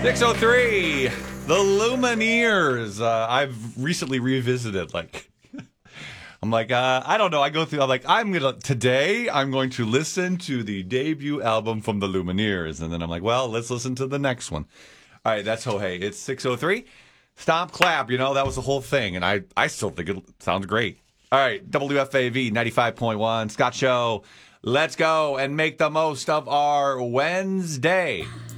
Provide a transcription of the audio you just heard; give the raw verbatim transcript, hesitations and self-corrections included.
six oh three, the Lumineers. Uh, I've recently revisited, like, I'm like, uh, I don't know. I go through, I'm like, I'm going to, today, I'm going to listen to the debut album from the Lumineers. And then I'm like, well, let's listen to the next one. All right, that's Ho-Hey. It's six oh three. Stomp, clap, you know, that was the whole thing. And I, I still think it sounds great. All right, W F A V ninety-five point one, Scott Show. Let's go and make the most of our Wednesday.